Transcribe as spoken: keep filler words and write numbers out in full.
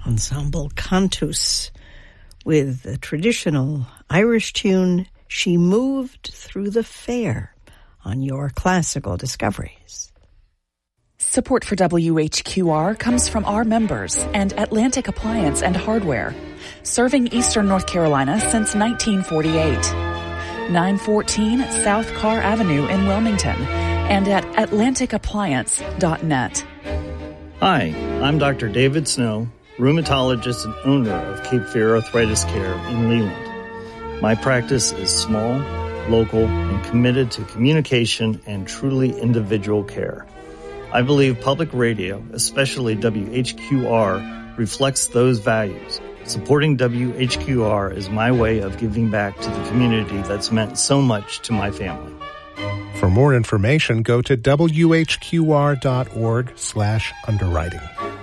Ensemble Cantus with the traditional Irish tune, She Moved Through the Fair, on your Classical Discoveries. Support for W H Q R comes from our members and Atlantic Appliance and Hardware, serving Eastern North Carolina since nineteen forty-eight. nine fourteen South Carr Avenue in Wilmington and at atlantic appliance dot net. Hi, I'm Doctor David Snow, rheumatologist and owner of Cape Fear Arthritis Care in Leland. My practice is small, local, and committed to communication and truly individual care. I believe public radio, especially W H Q R, reflects those values. Supporting W H Q R is my way of giving back to the community that's meant so much to my family. For more information, go to W H Q R dot org slash underwriting.